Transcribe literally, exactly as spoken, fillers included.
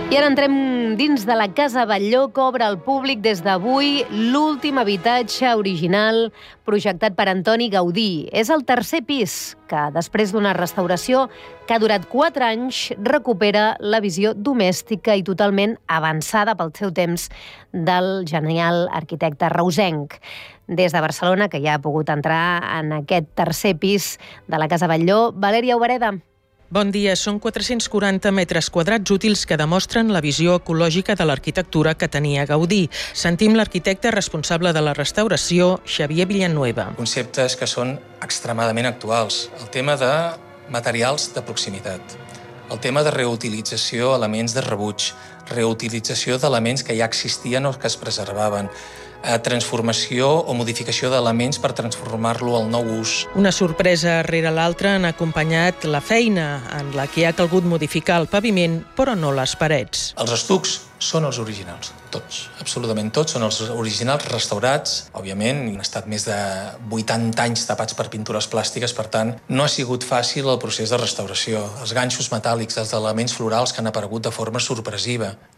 I ara entrem dins de la Casa Batlló, que obre al públic des d'avui l'últim habitatge original projectat per Antoni Gaudí. És el tercer pis que, després d'una restauració que ha durat quatre anys, recupera la visió domèstica i totalment avançada pel seu temps del genial arquitecte reusenc. Des de Barcelona, que ja ha pogut entrar en aquest tercer pis de la Casa Batlló, Valèria Obereda. Bon dia. Són quatre-cents quaranta metres quadrats útils que demostren la visió ecològica de l'arquitectura que tenia Gaudí. Sentim l'arquitecte responsable de la restauració, Xavier Villanueva. Conceptes que són extremadament actuals. El tema de materials de proximitat. El tema de reutilització d'elements de rebuig. Reutilització d'elements que ja existien o que es preservaven. Transformació o modificació d'elements per transformar-lo al nou ús. Una sorpresa rere l'altra han acompanyat la feina en la que ha calgut modificar el paviment, però no les parets. Els estucs són els originals, tots, absolutament tots, són els originals restaurats. Òbviament, han estat més de vuitanta anys tapats per pintures plàstiques, per tant, no ha sigut fàcil el procés de restauració. Els ganxos metàl·lics, els elements florals que han aparegut de forma sorpresiva.